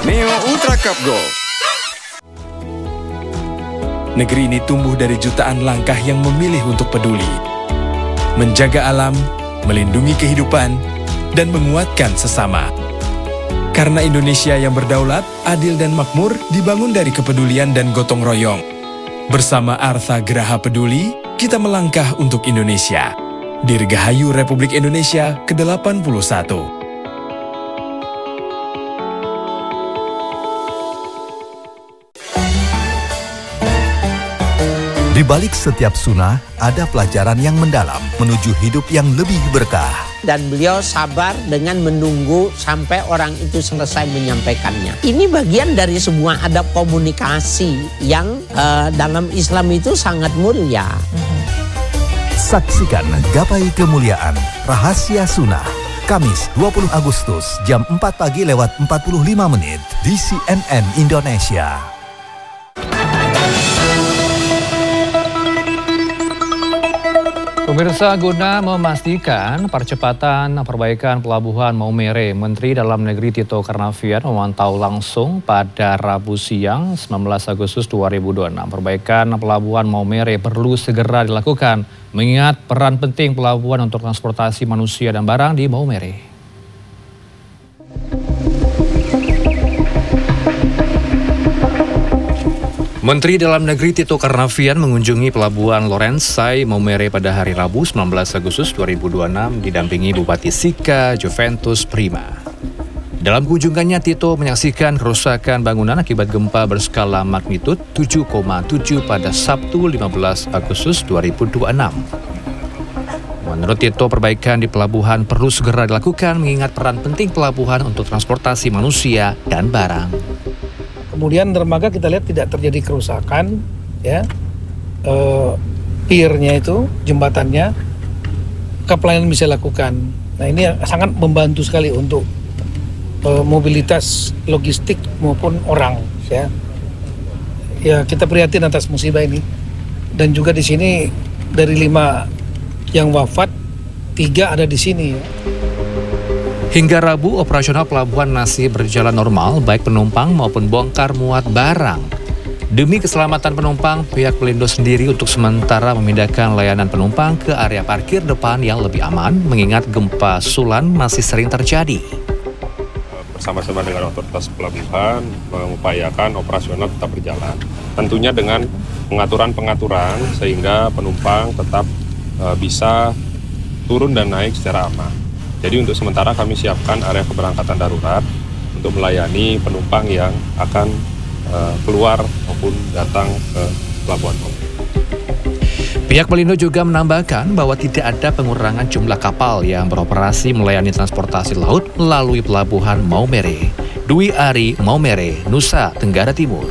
Neo Ultra Cup Gold. Negeri ini tumbuh dari jutaan langkah yang memilih untuk peduli, menjaga alam, melindungi kehidupan, dan menguatkan sesama. Karena Indonesia yang berdaulat, adil dan makmur dibangun dari kepedulian dan gotong royong. Bersama Artha Geraha Peduli, kita melangkah untuk Indonesia. Dirgahayu Republik Indonesia ke-81. Di balik setiap sunnah, ada pelajaran yang mendalam menuju hidup yang lebih berkah. Dan beliau sabar dengan menunggu sampai orang itu selesai menyampaikannya. Ini bagian dari sebuah adab komunikasi yang dalam Islam itu sangat mulia. Saksikan Gapai Kemuliaan Rahasia Sunnah, Kamis 20 Agustus jam 4 pagi lewat 45 menit di CNN Indonesia. Pemirsa, guna memastikan percepatan perbaikan Pelabuhan Maumere, Menteri Dalam Negeri Tito Karnavian memantau langsung pada Rabu siang 19 Agustus 2026. Perbaikan Pelabuhan Maumere perlu segera dilakukan, mengingat peran penting pelabuhan untuk transportasi manusia dan barang di Maumere. Menteri Dalam Negeri Tito Karnavian mengunjungi Pelabuhan Lorenzai Maumere pada hari Rabu 19 Agustus 2026 didampingi Bupati Sika Juventus Prima. Dalam kunjungannya, Tito menyaksikan kerusakan bangunan akibat gempa berskala magnitud 7,7 pada Sabtu 15 Agustus 2026. Menurut Tito, perbaikan di pelabuhan perlu segera dilakukan mengingat peran penting pelabuhan untuk transportasi manusia dan barang. Kemudian dermaga kita lihat tidak terjadi kerusakan, ya, piernya itu, jembatannya, pelayanan bisa lakukan. Nah ini sangat membantu sekali untuk mobilitas logistik maupun orang, ya. Ya kita prihatin atas musibah ini. Dan juga di sini dari 5 yang wafat, 3 ada di sini. Ya. Hingga Rabu, operasional pelabuhan masih berjalan normal, baik penumpang maupun bongkar muat barang. Demi keselamatan penumpang, pihak Pelindo sendiri untuk sementara memindahkan layanan penumpang ke area parkir depan yang lebih aman, mengingat gempa susulan masih sering terjadi. Bersama-sama dengan otoritas pelabuhan, mengupayakan operasional tetap berjalan. Tentunya dengan pengaturan-pengaturan sehingga penumpang tetap bisa turun dan naik secara aman. Jadi untuk sementara kami siapkan area keberangkatan darurat untuk melayani penumpang yang akan keluar maupun datang ke Pelabuhan Maumere. Pihak Pelindo juga menambahkan bahwa tidak ada pengurangan jumlah kapal yang beroperasi melayani transportasi laut melalui Pelabuhan Maumere. Dwi Ari, Maumere, Nusa Tenggara Timur.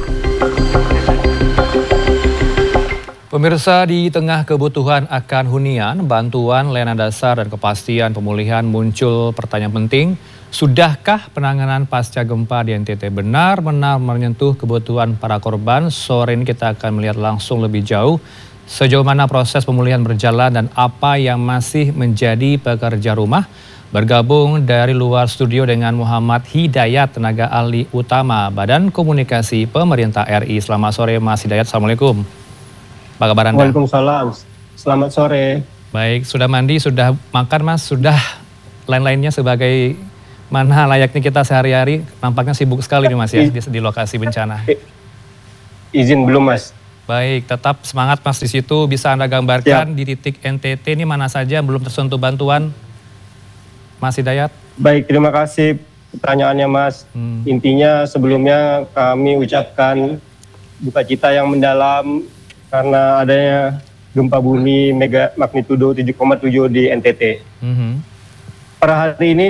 Pemirsa, di tengah kebutuhan akan hunian, bantuan, layanan dasar, dan kepastian pemulihan muncul pertanyaan penting. Sudahkah penanganan pasca gempa di NTT benar-benar menyentuh kebutuhan para korban? Sore ini kita akan melihat langsung lebih jauh sejauh mana proses pemulihan berjalan dan apa yang masih menjadi pekerja rumah. Bergabung dari luar studio dengan Muhammad Hidayat, tenaga ahli utama Badan Komunikasi Pemerintah RI. Selamat sore Mas Hidayat, Assalamualaikum. Apa kabar Anda? Waalaikumsalam. Selamat sore. Baik, sudah mandi, sudah makan Mas, sudah lain-lainnya sebagai mana layaknya kita sehari-hari, nampaknya sibuk sekali nih Mas ya di lokasi bencana. Izin belum Mas. Baik, tetap semangat Mas di situ. Bisa Anda gambarkan di titik NTT ini mana saja belum tersentuh bantuan Mas Hidayat? Baik, terima kasih pertanyaannya Mas. Intinya sebelumnya kami ucapkan duka cita yang mendalam karena adanya gempa bumi mega magnitudo 7,7 di NTT. Pada hari ini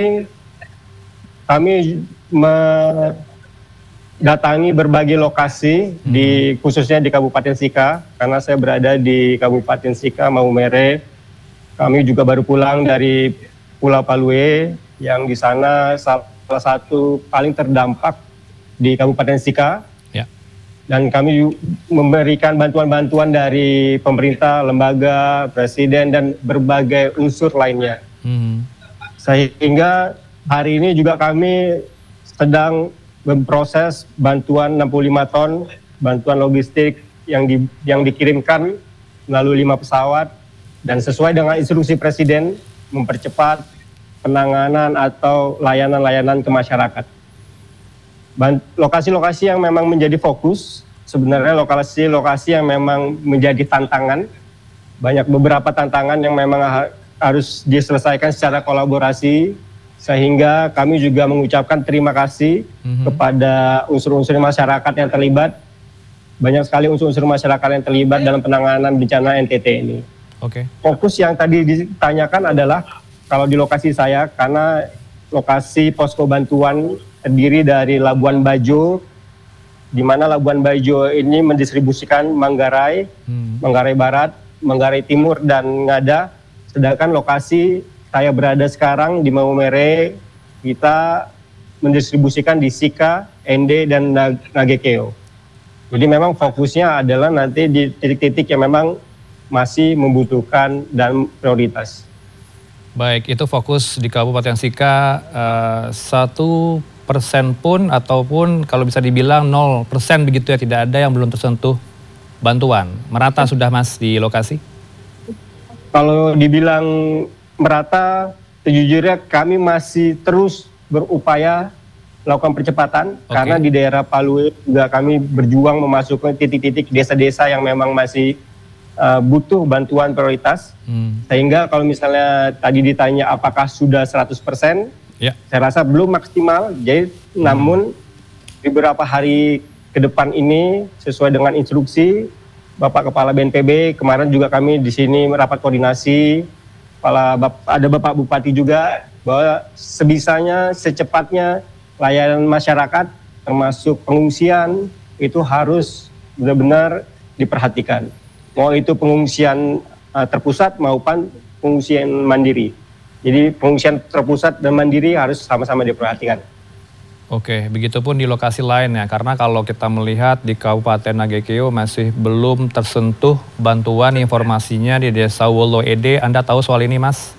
kami mendatangi berbagai lokasi khususnya di Kabupaten Sika, karena saya berada di Kabupaten Sika Maumere. Kami juga baru pulang dari Pulau Palue yang di sana salah satu paling terdampak di Kabupaten Sika. Dan kami memberikan bantuan-bantuan dari pemerintah, lembaga, presiden, dan berbagai unsur lainnya. Sehingga hari ini juga kami sedang memproses bantuan 65 ton bantuan logistik yang dikirimkan melalui 5 pesawat dan sesuai dengan instruksi Presiden mempercepat penanganan atau layanan-layanan ke masyarakat. Lokasi-lokasi yang memang menjadi fokus, sebenarnya lokasi-lokasi yang memang menjadi tantangan, banyak beberapa tantangan yang memang harus diselesaikan secara kolaborasi, sehingga kami juga mengucapkan terima kasih kepada unsur-unsur masyarakat yang terlibat. Banyak sekali unsur-unsur masyarakat yang terlibat dalam penanganan bencana NTT ini. Fokus yang tadi ditanyakan adalah kalau di lokasi saya, karena lokasi posko bantuan terdiri dari Labuan Bajo, di mana Labuan Bajo ini mendistribusikan Manggarai, Manggarai Barat, Manggarai Timur, dan Ngada. Sedangkan lokasi saya berada sekarang di Maumere, kita mendistribusikan di Sika, Ende, dan Nagekeo. Jadi memang fokusnya adalah nanti di titik-titik yang memang masih membutuhkan dan prioritas. Baik, itu fokus di Kabupaten Sika 1% pun ataupun kalau bisa dibilang 0% begitu ya, tidak ada yang belum tersentuh bantuan. Merata sudah Mas di lokasi? Kalau dibilang merata, sejujurnya kami masih terus berupaya melakukan percepatan karena di daerah Palue juga kami berjuang memasukkan titik-titik desa-desa yang memang masih butuh bantuan prioritas. Sehingga kalau misalnya tadi ditanya apakah sudah 100%, saya rasa belum maksimal. Jadi namun beberapa hari ke depan ini sesuai dengan instruksi Bapak Kepala BNPB, kemarin juga kami di sini merapat koordinasi, ada Bapak Bupati juga, bahwa sebisanya, secepatnya layanan masyarakat termasuk pengungsian itu harus benar-benar diperhatikan. Mau itu pengungsian terpusat maupun pengungsian mandiri. Jadi pengungsian terpusat dan mandiri harus sama-sama diperhatikan. Oke, begitupun di lokasi lain ya, karena kalau kita melihat di Kabupaten Nagekeo masih belum tersentuh bantuan, informasinya di Desa Wolo Ede. Anda tahu soal ini, Mas?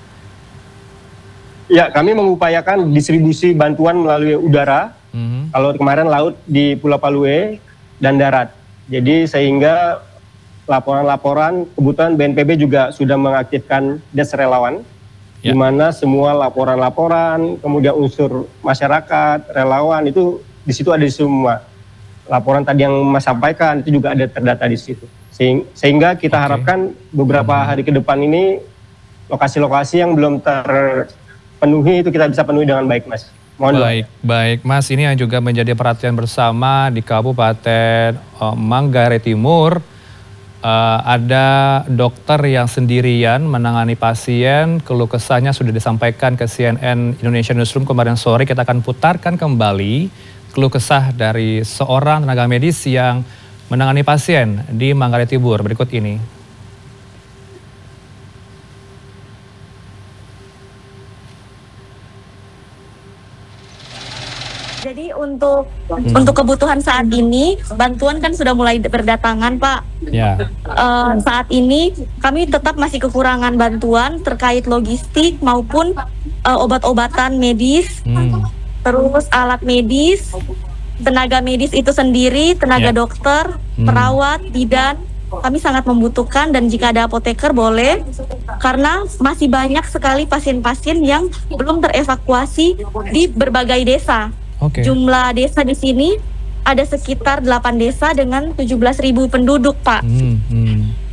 Ya, kami mengupayakan distribusi bantuan melalui udara. Kalau kemarin laut di Pulau Palue dan darat. Jadi sehingga laporan-laporan, kebetulan BNPB juga sudah mengaktifkan des relawan, di mana semua laporan-laporan, kemudian unsur masyarakat, relawan itu di situ ada semua. Laporan tadi yang Mas sampaikan itu juga ada terdata di situ. Sehingga kita harapkan beberapa hari ke depan ini lokasi-lokasi yang belum terpenuhi itu kita bisa penuhi dengan baik, Mas. Baik, Mas, ini yang juga menjadi perhatian bersama di Kabupaten Manggarai Timur. Ada dokter yang sendirian menangani pasien, keluh kesahnya sudah disampaikan ke CNN Indonesia Newsroom kemarin sore. Kita akan putarkan kembali keluh kesah dari seorang tenaga medis yang menangani pasien di Manggarai Timur berikut ini. Jadi untuk kebutuhan saat ini, bantuan kan sudah mulai berdatangan, Pak. Saat ini kami tetap masih kekurangan bantuan terkait logistik maupun obat-obatan medis, terus alat medis, tenaga medis itu sendiri, tenaga dokter, perawat, bidan. Kami sangat membutuhkan, dan jika ada apoteker boleh, karena masih banyak sekali pasien-pasien yang belum terevakuasi di berbagai desa. Jumlah desa di sini ada sekitar 8 desa dengan 17.000 penduduk, Pak.